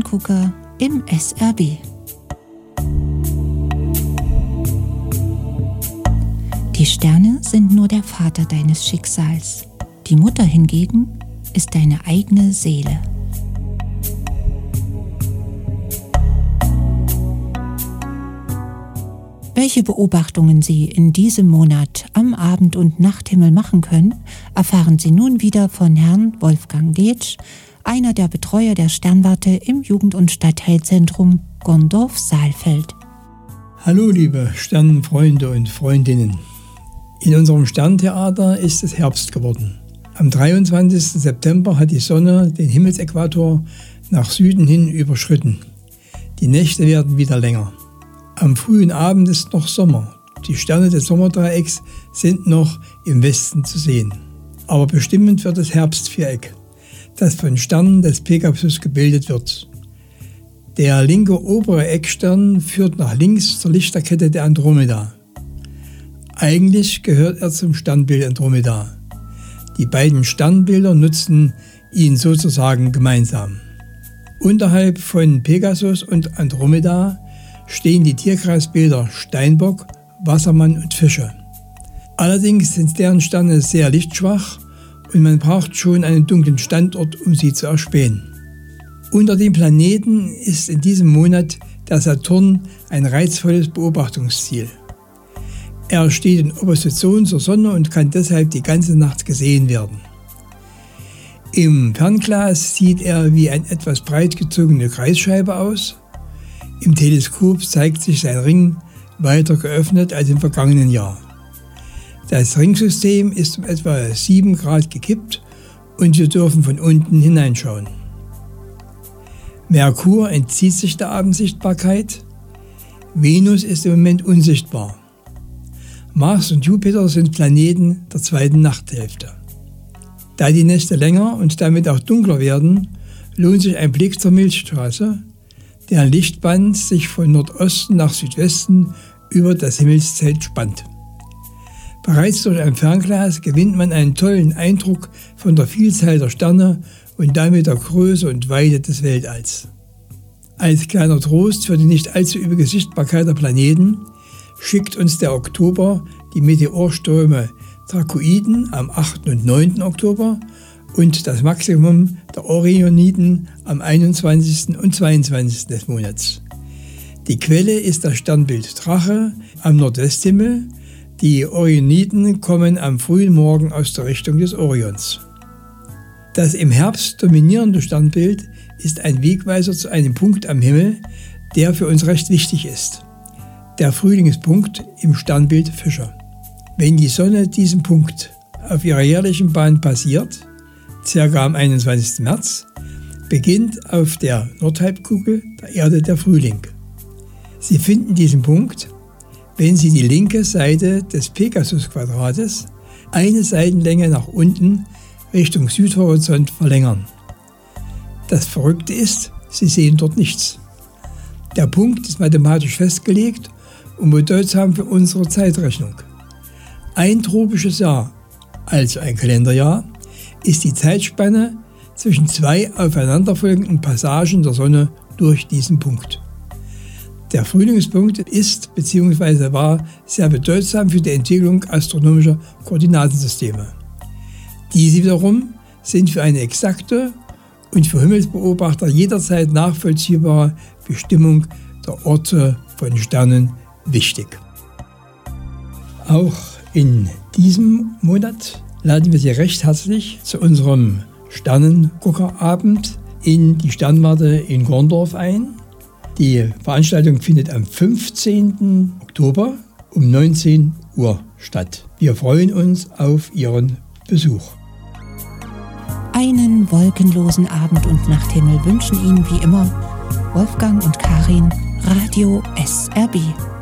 Sternengucker im SRB. Die Sterne sind nur der Vater deines Schicksals. Die Mutter hingegen ist deine eigene Seele. Welche Beobachtungen Sie in diesem Monat am Abend- und Nachthimmel machen können, erfahren Sie nun wieder von Herrn Wolfgang Leetsch, einer der Betreuer der Sternwarte im Jugend- und Stadtteilzentrum Gondorf-Saalfeld. Hallo liebe Sternenfreunde und Freundinnen. In unserem Sterntheater ist es Herbst geworden. Am 23. September hat die Sonne den Himmelsäquator nach Süden hin überschritten. Die Nächte werden wieder länger. Am frühen Abend ist noch Sommer. Die Sterne des Sommerdreiecks sind noch im Westen zu sehen. Aber bestimmend wird das Herbstviereck, das von Sternen des Pegasus gebildet wird. Der linke obere Eckstern führt nach links zur Lichterkette der Andromeda. Eigentlich gehört er zum Sternbild Andromeda. Die beiden Sternbilder nutzen ihn sozusagen gemeinsam. Unterhalb von Pegasus und Andromeda stehen die Tierkreisbilder Steinbock, Wassermann und Fische. Allerdings sind deren Sterne sehr lichtschwach und man braucht schon einen dunklen Standort, um sie zu erspähen. Unter den Planeten ist in diesem Monat der Saturn ein reizvolles Beobachtungsziel. Er steht in Opposition zur Sonne und kann deshalb die ganze Nacht gesehen werden. Im Fernglas sieht er wie eine etwas breit gezogene Kreisscheibe aus. Im Teleskop zeigt sich sein Ring weiter geöffnet als im vergangenen Jahr. Das Ringsystem ist um etwa 7 Grad gekippt und wir dürfen von unten hineinschauen. Merkur entzieht sich der Abendsichtbarkeit. Venus ist im Moment unsichtbar. Mars und Jupiter sind Planeten der zweiten Nachthälfte. Da die Nächte länger und damit auch dunkler werden, lohnt sich ein Blick zur Milchstraße, deren Lichtband sich von Nordosten nach Südwesten über das Himmelszelt spannt. Bereits durch ein Fernglas gewinnt man einen tollen Eindruck von der Vielzahl der Sterne und damit der Größe und Weite des Weltalls. Als kleiner Trost für die nicht allzu üppige Sichtbarkeit der Planeten schickt uns der Oktober die Meteorströme Dracoiden am 8. und 9. Oktober und das Maximum der Orioniden am 21. und 22. des Monats. Die Quelle ist das Sternbild Drache am Nordwesthimmel. Die Orioniden kommen am frühen Morgen aus der Richtung des Orions. Das im Herbst dominierende Sternbild ist ein Wegweiser zu einem Punkt am Himmel, der für uns recht wichtig ist. Der Frühlingspunkt im Sternbild Fischer. Wenn die Sonne diesen Punkt auf ihrer jährlichen Bahn passiert, circa am 21. März, beginnt auf der Nordhalbkugel der Erde der Frühling. Sie finden diesen Punkt, wenn Sie die linke Seite des Pegasus-Quadrates eine Seitenlänge nach unten Richtung Südhorizont verlängern. Das Verrückte ist, Sie sehen dort nichts. Der Punkt ist mathematisch festgelegt und bedeutsam für unsere Zeitrechnung. Ein tropisches Jahr, also ein Kalenderjahr, ist die Zeitspanne zwischen 2 aufeinanderfolgenden Passagen der Sonne durch diesen Punkt. Der Frühlingspunkt ist bzw. war sehr bedeutsam für die Entwicklung astronomischer Koordinatensysteme. Diese wiederum sind für eine exakte und für Himmelsbeobachter jederzeit nachvollziehbare Bestimmung der Orte von Sternen wichtig. Auch in diesem Monat laden wir Sie recht herzlich zu unserem Sternenguckerabend in die Sternwarte in Gondorf ein. Die Veranstaltung findet am 15. Oktober um 19 Uhr statt. Wir freuen uns auf Ihren Besuch. Einen wolkenlosen Abend- und Nachthimmel wünschen Ihnen wie immer Wolfgang und Karin, Radio SRB.